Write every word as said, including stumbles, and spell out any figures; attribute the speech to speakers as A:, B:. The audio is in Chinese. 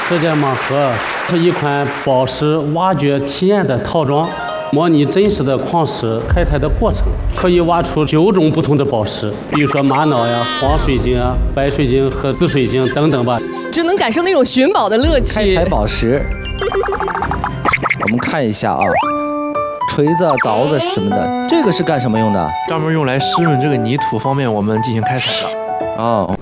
A: 时间盲盒是一款宝石挖掘体验的套装，模拟真实的矿石开采的过程，可以挖出九种不同的宝石，比如说玛瑙呀、黄水晶啊、白水晶和紫水晶等等吧，
B: 就能感受那种寻宝的乐趣。
C: 开采宝石，我们看一下啊，锤子、凿子什么的，这个是干什么用的？
D: 专门用来湿润这个泥土方面，我们进行开采的。
C: 哦。